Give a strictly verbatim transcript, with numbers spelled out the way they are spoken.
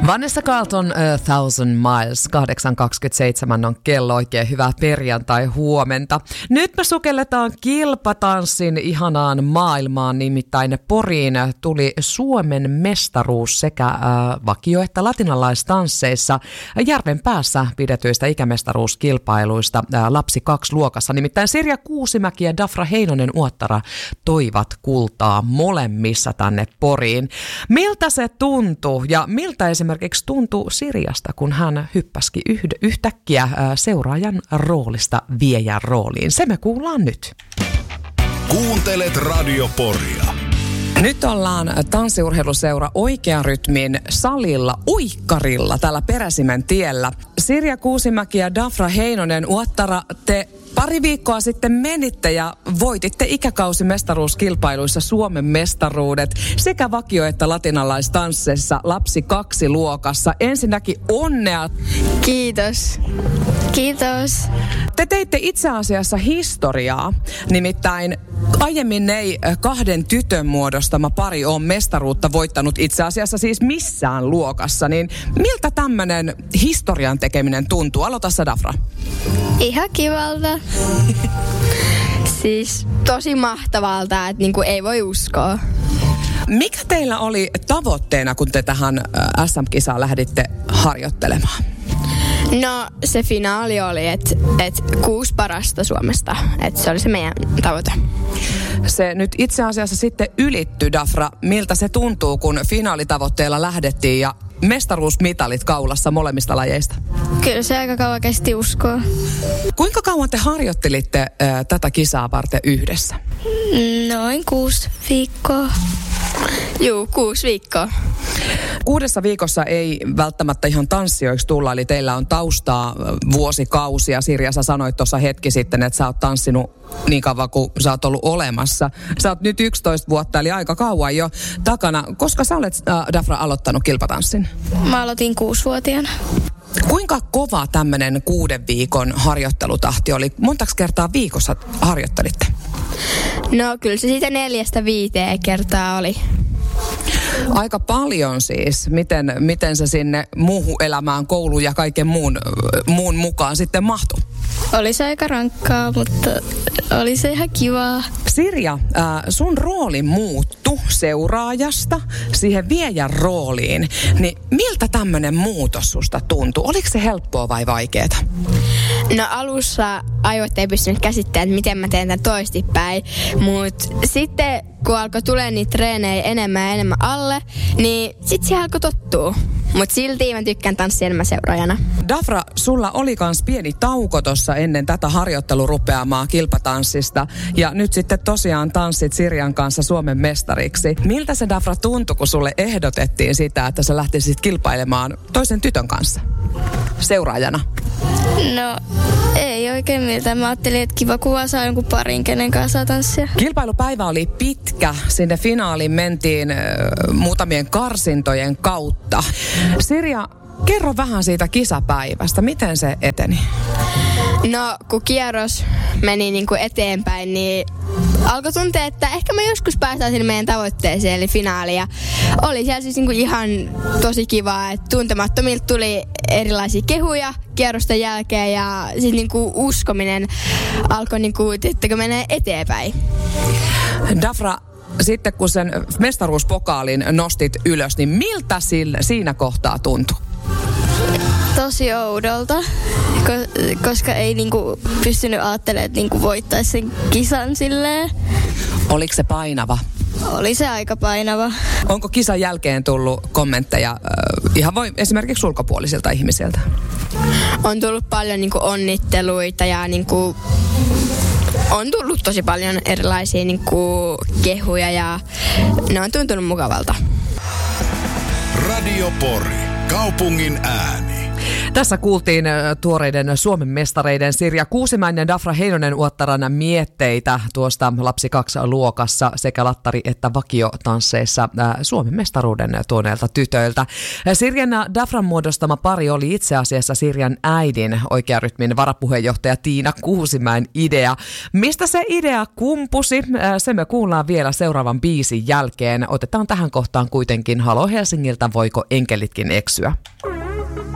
Vanessa Carlton, A Thousand Miles, kahdeksan kaksikymmentäseitsemän on kello. Oikein hyvää perjantai-huomenta. Nyt me sukelletaan kilpatanssin ihanaan maailmaan, nimittäin Poriin tuli Suomen mestaruus sekä äh, vakio- että latinalaistansseissa Järven päässä pidetyistä ikämestaruuskilpailuista äh, lapsi kaksi luokassa. Nimittäin Sirja Kuusimäki ja Dafra Heinonen-Uottara toivat kultaa molemmissa tänne Poriin. Miltä se tuntuu ja miltä esimerkiksi Esimerkiksi tuntui Sirjasta, kun hän hyppäski yhd- yhtäkkiä seuraajan roolista viejän rooliin. Se me kuullaan nyt. Kuuntelet Radio Poria. Nyt ollaan tanssiurheiluseura Oikean rytmin salilla, Uikkarilla, täällä Peräsimen tiellä. Sirja Kuusimäki ja Dafra Heinonen-Uottara, te pari viikkoa sitten menitte ja voititte ikäkausimestaruuskilpailuissa Suomen mestaruudet sekä vakio- että latinalaistansseissa lapsi kaksi luokassa. Ensinnäkin onnea. Kiitos. Kiitos. Te teitte itse asiassa historiaa, nimittäin aiemmin ei kahden tytön muodostama pari on mestaruutta voittanut itse asiassa siis missään luokassa. Niin miltä tämmöinen historian tekeminen tuntuu? Aloita sä, Dafra. Ihan kivalta. Siis tosi mahtavalta, että niinku ei voi uskoa. Mikä teillä oli tavoitteena, kun te tähän äs äm-kisaan lähditte harjoittelemaan? No se finaali oli, että et kuusi parasta Suomesta. Että se oli se meidän tavoite. Se nyt itse asiassa sitten ylitty, Dafra. Miltä se tuntuu, kun finaalitavoitteella lähdettiin ja mestaruusmitalit kaulassa molemmista lajeista? Kyllä se aika kauan kesti uskoa. Kuinka kauan te harjoittelitte äh, tätä kisaa varten yhdessä? Noin kuusi viikkoa. Juu, kuusi viikkoa. Kuudessa viikossa ei välttämättä ihan tanssijoiksi tulla, eli teillä on taustaa vuosikausia. Sirja, sä sanoit tuossa hetki sitten, että sä oot tanssinut niin kauan kuin sä oot ollut olemassa. Sä oot nyt yksitoista vuotta, eli aika kauan jo takana. Koska sä olet, äh, Dafra, aloittanut kilpatanssin? Mä aloitin kuusivuotiaana. Kuinka kova tämmöinen kuuden viikon harjoittelutahti oli? Montaks kertaa viikossa harjoittelitte? No kyllä se siitä neljästä viiteen kertaa oli. Aika paljon siis. Miten, miten se sinne muuhun elämään, kouluun ja kaiken muun, muun mukaan sitten mahtui? Oli se aika rankkaa, mutta oli se ihan kivaa. Sirja, äh, sun rooli muuttu seuraajasta siihen viejän rooliin. Niin miltä tämmöinen muutos susta tuntui? Oliko se helppoa vai vaikeeta? No alussa aivot ei pystynyt käsittämään, miten mä teen tämän toistipäin. Mutta sitten kun alkoi tulee niitä treenejä enemmän ja enemmän alle, niin sit siihen alkoi tottua. Mutta silti mä tykkään tanssia enemmän seuraajana. Dafra, sulla oli kans pieni tauko tossa ennen tätä harjoittelurupeamaa kilpatanssista. Ja nyt sitten tosiaan tanssit Sirjan kanssa Suomen mestariksi. Miltä se, Dafra, tuntui, kun sulle ehdotettiin sitä, että sä lähtisit kilpailemaan toisen tytön kanssa seuraajana? No ei oikein miltä. Mä ajattelin, että kiva kuva saa jonkun parin, kenen kanssa saa tanssia. Kilpailupäivä oli pitkä. Sinne finaaliin mentiin äh, muutamien karsintojen kautta. Sirja, kerro vähän siitä kisapäivästä. Miten se eteni? No, kun kierros meni niin kuin eteenpäin, niin alkoi tuntea, että ehkä me joskus päästään sinne meidän tavoitteeseen, eli finaaliin. Ja oli siellä siis niin kuin ihan tosi kivaa, että tuntemattomilta tuli erilaisia kehuja kierrosten jälkeen ja sitten niin kuin uskominen alkoi niin kuin, tiettäkö, menee eteenpäin. Dafra, sitten kun sen mestaruuspokaalin nostit ylös, niin miltä sillä, siinä kohtaa tuntui? Tosi oudolta, koska ei niinku pystynyt ajattelemaan, että niinku voittaisi sen kisan silleen. Oliko se painava? Oli se aika painava. Onko kisan jälkeen tullut kommentteja äh, ihan voi esimerkiksi ulkopuolisilta ihmisiltä? On tullut paljon niinku onnitteluita ja niinku on tullut tosi paljon erilaisia niinku kehuja ja ne on tuntunut mukavalta. Radio Pori, kaupungin ääni. Tässä kuultiin tuoreiden Suomen mestareiden Sirja Kuusimäinen ja Dafra Heinonen Uottaran mietteitä tuosta Lapsi kaksi luokassa sekä lattari- että vakiotansseissa Suomen mestaruuden tuoneelta tytöiltä. Sirjan ja Dafran muodostama pari oli itse asiassa Sirjan äidin Oikearytmin varapuheenjohtaja Tiina Kuusimäen idea. Mistä se idea kumpusi? Se me kuullaan vielä seuraavan biisin jälkeen. Otetaan tähän kohtaan kuitenkin Halo Helsingiltä, voiko enkelitkin eksyä?